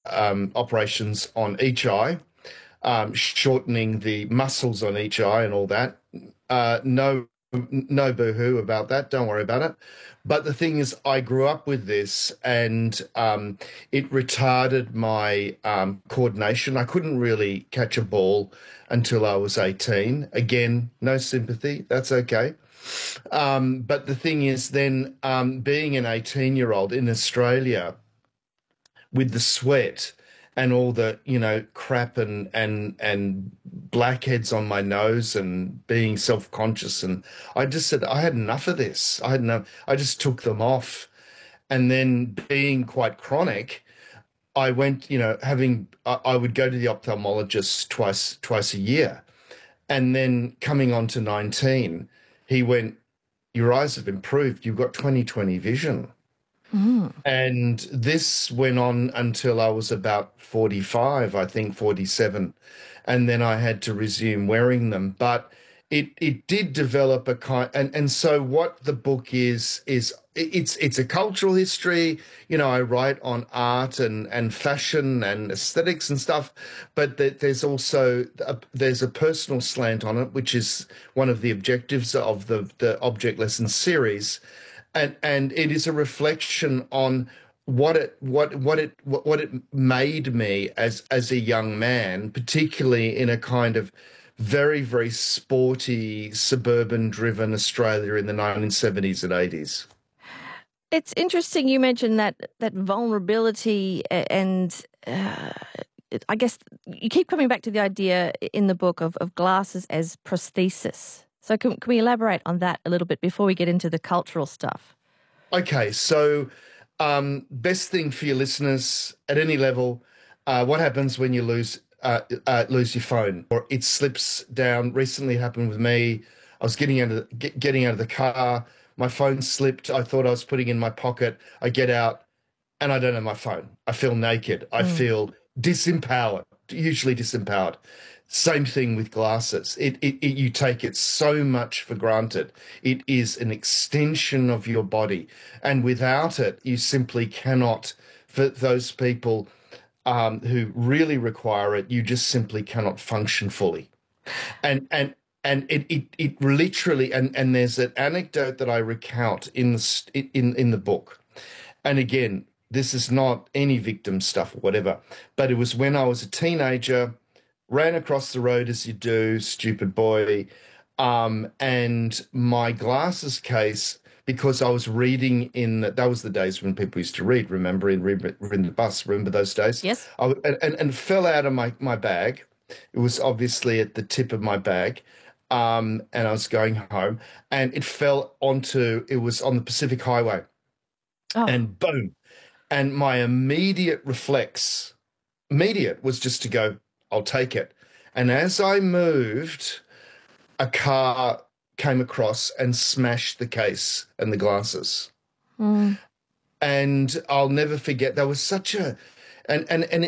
operations on each eye, shortening the muscles on each eye and all that. No boo-hoo about that. Don't worry about it. But the thing is, I grew up with this, and it retarded my coordination. I couldn't really catch a ball until I was 18. Again, no sympathy. That's okay. But the thing is, then being an 18-year-old in Australia with the sweat and all the, crap and blackheads on my nose and being self-conscious, and I just said I had enough of this. I just took them off. And then being quite chronic, I went, I would go to the ophthalmologist twice a year. And then coming on to 19, he went, your eyes have improved. You've got 20/20 vision. And this went on until I was about 45, I think 47. And then I had to resume wearing them. But it did develop a and so what the book is it's a cultural history. I write on art and fashion and aesthetics and stuff, but there's also there's a personal slant on it, which is one of the objectives of the Object Lesson series. And it is a reflection on what it made me as a young man, particularly in a kind of very, very sporty, suburban-driven Australia in the 1970s and 80s. It's interesting you mentioned that vulnerability, and I guess you keep coming back to the idea in the book of glasses as prosthesis. So can we elaborate on that a little bit before we get into the cultural stuff? Okay, so best thing for your listeners at any level, what happens when you lose your phone or it slips down? Recently it happened with me. I was getting out of the car. My phone slipped. I thought I was putting it in my pocket. I get out and I don't have my phone. I feel naked. I feel disempowered, usually disempowered. Same thing with glasses. You take it so much for granted. It is an extension of your body. And without it, you simply cannot, for those people who really require it, you just simply cannot function fully. And it literally, and there's an anecdote that I recount in the book. And again, this is not any victim stuff or whatever, but it was when I was a teenager, ran across the road as you do, stupid boy, and my glasses case, because I was reading that was the days when people used to read, remember, in the bus, remember those days? Yes. And fell out of my bag. It was obviously at the tip of my bag, and I was going home, and it was on the Pacific Highway, and boom. And my immediate reflex was just to go, I'll take it. And as I moved, a car came across and smashed the case and the glasses. And I'll never forget. There was such a, and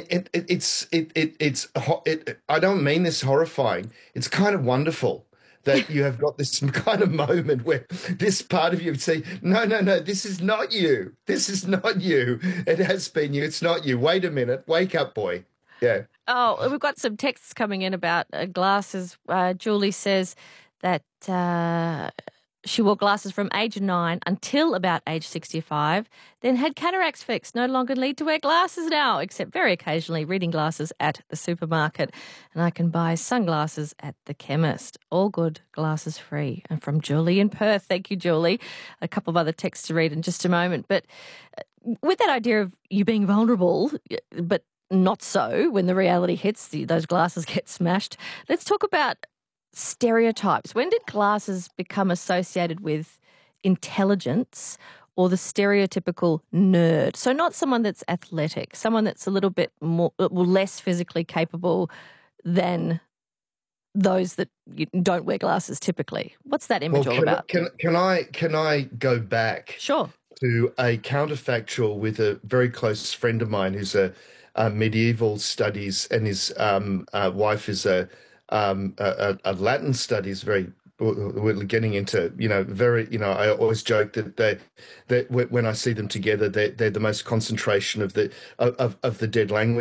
I don't mean this horrifying. It's kind of wonderful that you have got this kind of moment where this part of you would say, no, this is not you. This is not you. It has been you. It's not you. Wait a minute. Wake up, boy. Yeah. Oh, we've got some texts coming in about glasses. Julie says that she wore glasses from age 9 until about age 65, then had cataracts fixed. No longer need to wear glasses now, except very occasionally reading glasses at the supermarket. And I can buy sunglasses at the chemist. All good, glasses free. And from Julie in Perth. Thank you, Julie. A couple of other texts to read in just a moment. But with that idea of you being vulnerable, but not so when the reality hits, those glasses get smashed. Let's talk about stereotypes. When did glasses become associated with intelligence or the stereotypical nerd? So not someone that's athletic, someone that's a little bit less physically capable than those that don't wear glasses typically. What's that image all about? Can I go back? Sure. To a counterfactual with a very close friend of mine who's a medieval studies, and his wife is a Latin studies. We're getting into I always joke that when I see them together, they're the most concentration of the dead language.